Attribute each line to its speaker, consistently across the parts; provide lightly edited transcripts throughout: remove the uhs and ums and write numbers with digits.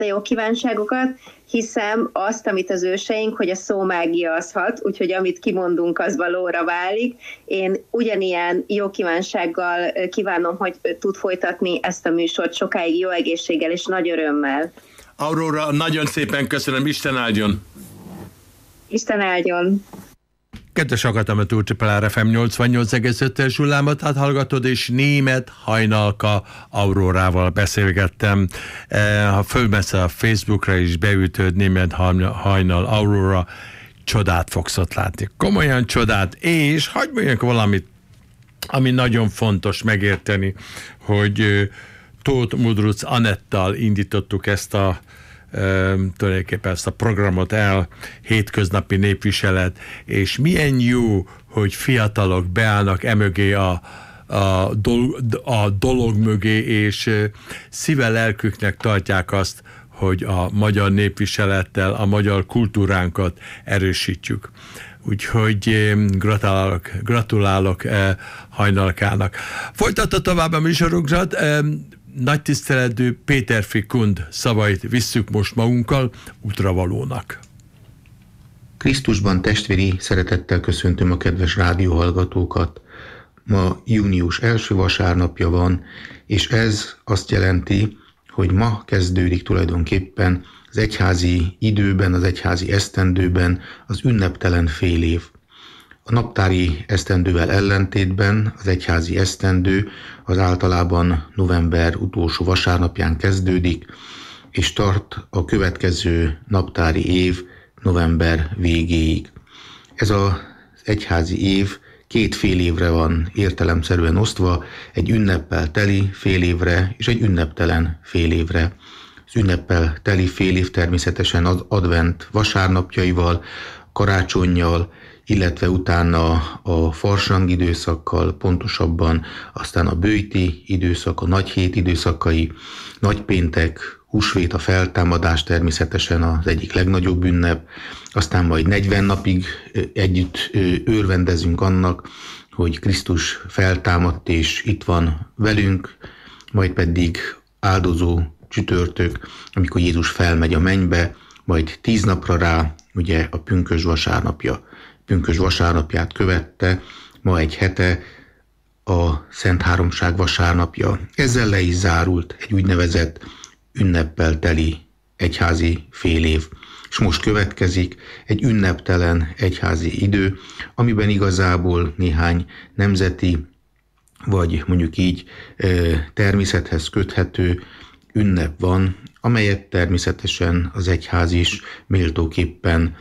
Speaker 1: a jó kívánságokat, hiszem azt, amit az őseink, hogy a szó mágia az hat, úgyhogy amit kimondunk, az valóra válik. Én ugyanilyen jó kívánsággal kívánom, hogy tud folytatni ezt a műsort sokáig jó egészséggel és nagy örömmel.
Speaker 2: Aurora, nagyon szépen köszönöm, Isten áldjon!
Speaker 1: Isten áldjon!
Speaker 2: Kedves hallgatom, a Túlcsipelár FM 88,5-es hullámot hallgatod, és német Hajnalka Aurórával beszélgettem. Ha fölmész a Facebookra is beütöd német Hajnal Aurora, csodát fogsz ott látni. Komolyan csodát, és hagyd mondjak valamit, ami nagyon fontos megérteni, hogy Tóth Mudruc Anettal indítottuk tulajdonképpen ezt a programot el, hétköznapi népviselet, és milyen jó, hogy fiatalok beállnak emögé a dolog mögé, és szíve-lelküknek tartják azt, hogy a magyar népviselettel a magyar kultúránkat erősítjük. Úgyhogy gratulálok Hajnalkának. Folytatta tovább a műsorunkat, nagy tiszteletű Péterfi Kund szavait visszük most magunkkal útravalónak.
Speaker 3: Krisztusban testvéri szeretettel köszöntöm a kedves rádióhallgatókat. Ma június első vasárnapja van, és ez azt jelenti, hogy ma kezdődik tulajdonképpen az egyházi időben, az egyházi esztendőben az ünneptelen fél év. A naptári esztendővel ellentétben az egyházi esztendő az általában november utolsó vasárnapján kezdődik, és tart a következő naptári év november végéig. Ez az egyházi év 2 fél évre van értelemszerűen osztva, egy ünneppel teli fél évre és egy ünneptelen fél évre. Az ünneppel teli fél év természetesen az advent vasárnapjaival, karácsonnyal, illetve utána a farsang időszakkal, pontosabban aztán a böjti időszak, a nagyhét időszakai, nagypéntek, húsvét, a feltámadás természetesen az egyik legnagyobb ünnep, aztán majd 40 napig együtt örvendezünk annak, hogy Krisztus feltámadt és itt van velünk, majd pedig áldozó csütörtök, amikor Jézus felmegy a mennybe, majd 10 napra rá, ugye a pünkösd vasárnapja. Pünkösd vasárnapját követte, ma egy hete a Szent Háromság vasárnapja. Ezzel le is zárult egy úgynevezett ünneppel teli egyházi fél év. És most következik egy ünneptelen egyházi idő, amiben igazából néhány nemzeti, vagy mondjuk így természethez köthető ünnep van, amelyet természetesen az egyház is méltóképpen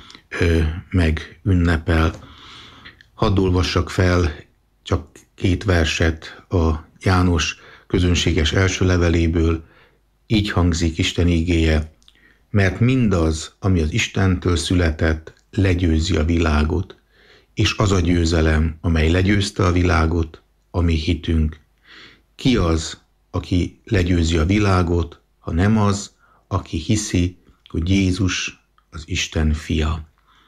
Speaker 3: megünnepel. Hadd olvassak fel csak 2 verset a János közönséges első leveléből. Így hangzik Isten igéje: mert mindaz, ami az Istentől született, legyőzi a világot, és az a győzelem, amely legyőzte a világot, a mi hitünk. Ki az, aki legyőzi a világot, ha nem az, aki hiszi, hogy Jézus az Isten fia?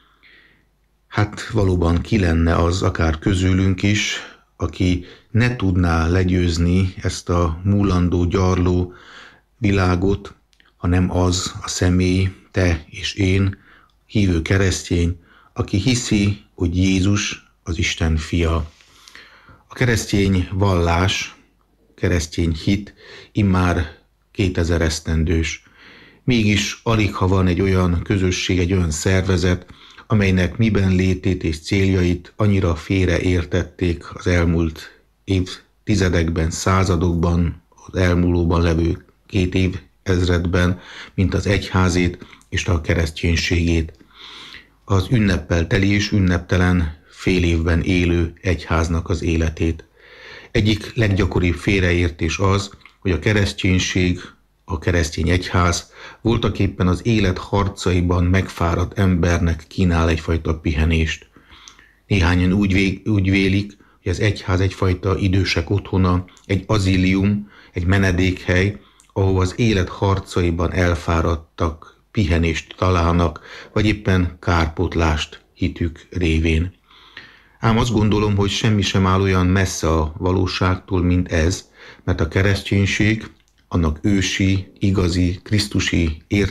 Speaker 3: Hát valóban ki lenne az, akár közülünk is, aki ne tudná legyőzni ezt a múlandó, gyarló világot, hanem az a személy, te és én, hívő keresztény, aki hiszi, hogy Jézus az Isten fia. A keresztény vallás, keresztény hit immár 2000 esztendős. Mégis alig ha van egy olyan közösség, egy olyan szervezet, amelynek miben létét és céljait annyira félreértették az elmúlt évtizedekben, századokban, az elmúlóban levő 2 évezredben, mint az egyházét és a kereszténységét. Az ünneppel teli és ünneptelen fél évben élő egyháznak az életét. Egyik leggyakoribb félreértés az, hogy a kereszténység, a keresztény egyház voltaképpen az élet harcaiban megfáradt embernek kínál egyfajta pihenést. Néhányan úgy vélik, hogy az egyház egyfajta idősek otthona, egy azilium, egy menedékhely, ahol az élet harcaiban elfáradtak pihenést találnak, vagy éppen kárpótlást hitük révén. Ám azt gondolom, hogy semmi sem áll olyan messze a valóságtól, mint ez, mert a kereszténység annak ősi, igazi, krisztusi